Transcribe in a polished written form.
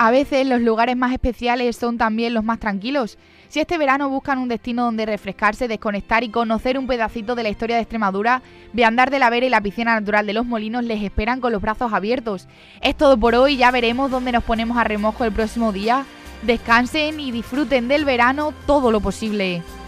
A veces los lugares más especiales son también los más tranquilos. Si este verano buscan un destino donde refrescarse, desconectar y conocer un pedacito de la historia de Extremadura, Viandar de la Vera y la piscina natural de Los Molinos les esperan con los brazos abiertos. Es todo por hoy, ya veremos dónde nos ponemos a remojo el próximo día. Descansen y disfruten del verano todo lo posible.